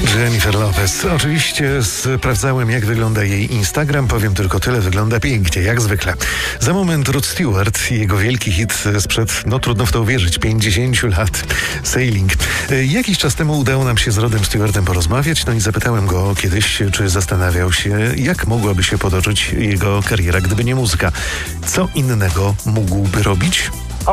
Jennifer Lopez. Oczywiście sprawdzałem, jak wygląda jej Instagram. Powiem tylko tyle, wygląda pięknie, jak zwykle. Za moment Rod Stewart i jego wielki hit sprzed, trudno w to uwierzyć, 50 lat. Sailing. Jakiś czas temu udało nam się z Rodem Stewartem porozmawiać, i zapytałem go kiedyś, czy zastanawiał się, jak mogłaby się potoczyć jego kariera, gdyby nie muzyka. Co innego mógłby robić?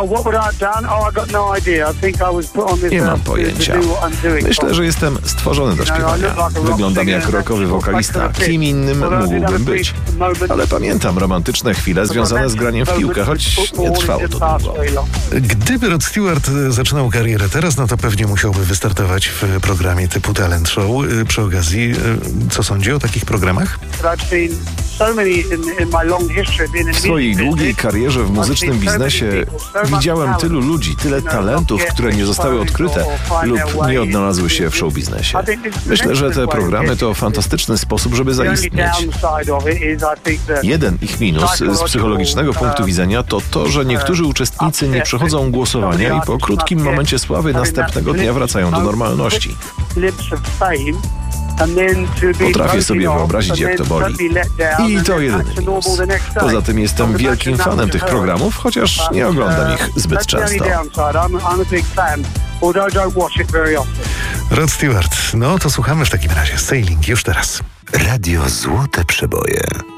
Nie mam pojęcia. Myślę, że jestem stworzony do śpiewania. Wyglądam jak rockowy wokalista. Kim innym mógłbym być? Ale pamiętam romantyczne chwile związane z graniem w piłkę, choć nie trwało to długo. Gdyby Rod Stewart zaczynał karierę teraz, to pewnie musiałby wystartować w programie typu Talent Show. Przy okazji, co sądzi o takich programach? W swojej długiej karierze w muzycznym biznesie widziałem tylu ludzi, tyle talentów, które nie zostały odkryte lub nie odnalazły się w showbiznesie. Myślę, że te programy to fantastyczny sposób, żeby zaistnieć. Jeden ich minus z psychologicznego punktu widzenia to to, że niektórzy uczestnicy nie przechodzą głosowania i po krótkim momencie sławy następnego dnia wracają do normalności. Potrafię sobie wyobrazić, jak to boli. I to jedyny minus. Poza tym jestem wielkim fanem tych programów, chociaż nie oglądam ich zbyt często. Rod Stewart. To słuchamy w takim razie. Sailing już teraz. Radio Złote Przeboje.